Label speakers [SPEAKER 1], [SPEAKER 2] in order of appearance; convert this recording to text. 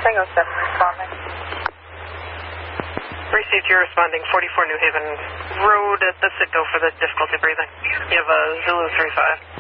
[SPEAKER 1] Tango 7 responding.
[SPEAKER 2] Received, you're responding 44 New Haven Road at the Citgo for the difficulty breathing. You have a Zulu 35.